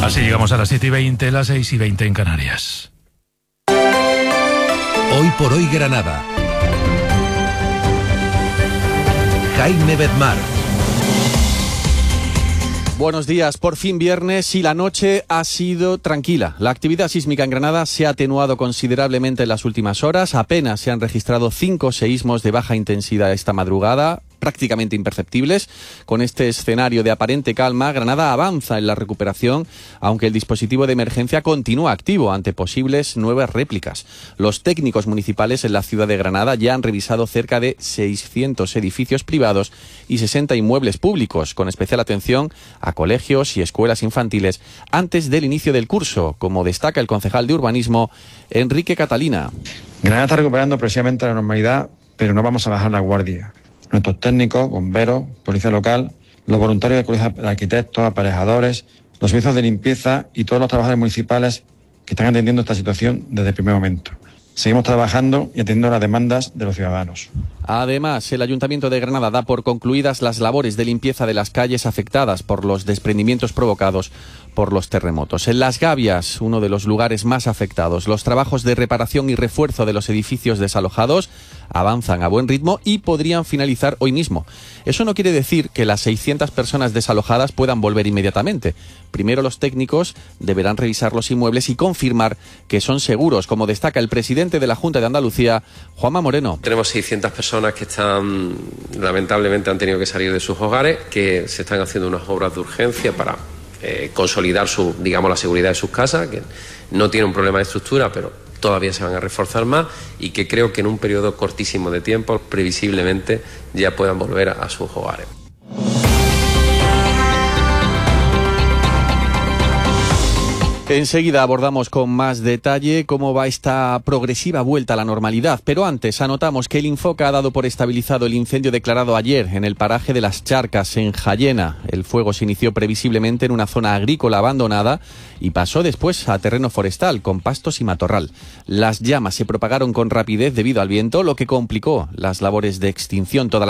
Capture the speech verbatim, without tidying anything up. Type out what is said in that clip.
Así llegamos a las siete y veinte, las seis y veinte en Canarias. Hoy por hoy Granada. Jaime Bedmar. Buenos días, por fin viernes y la noche ha sido tranquila. La actividad sísmica en Granada se ha atenuado considerablemente en las últimas horas. Apenas se han registrado cinco seísmos de baja intensidad esta madrugada, prácticamente imperceptibles. Con este escenario de aparente calma, Granada avanza en la recuperación, aunque el dispositivo de emergencia continúa activo ante posibles nuevas réplicas. Los técnicos municipales en la ciudad de Granada ya han revisado cerca de seiscientos edificios privados y sesenta inmuebles públicos, con especial atención a colegios y escuelas infantiles antes del inicio del curso, como destaca el concejal de urbanismo, Enrique Catalina. Granada está recuperando progresivamente la normalidad, pero no vamos a bajar la guardia. Nuestros técnicos, bomberos, policía local, los voluntarios de colegios de arquitectos, aparejadores, los servicios de limpieza y todos los trabajadores municipales que están atendiendo esta situación desde el primer momento. Seguimos trabajando y atendiendo las demandas de los ciudadanos. Además, el Ayuntamiento de Granada da por concluidas las labores de limpieza de las calles afectadas por los desprendimientos provocados por los terremotos. En Las Gavias, uno de los lugares más afectados, los trabajos de reparación y refuerzo de los edificios desalojados avanzan a buen ritmo y podrían finalizar hoy mismo. Eso no quiere decir que las seiscientas personas desalojadas puedan volver inmediatamente. Primero los técnicos deberán revisar los inmuebles y confirmar que son seguros, como destaca el presidente de la Junta de Andalucía, Juanma Moreno. Tenemos seiscientas personas que están, lamentablemente han tenido que salir de sus hogares, que se están haciendo unas obras de urgencia para eh, consolidar su, digamos, la seguridad de sus casas, que no tiene un problema de estructura, pero todavía se van a reforzar más y que creo que en un periodo cortísimo de tiempo, previsiblemente, ya puedan volver a, a sus hogares. Enseguida abordamos con más detalle cómo va esta progresiva vuelta a la normalidad, pero antes anotamos que el Infoca ha dado por estabilizado el incendio declarado ayer en el paraje de Las Charcas, en Jayena. El fuego se inició previsiblemente en una zona agrícola abandonada y pasó después a terreno forestal, con pastos y matorral. Las llamas se propagaron con rapidez debido al viento, lo que complicó las labores de extinción toda la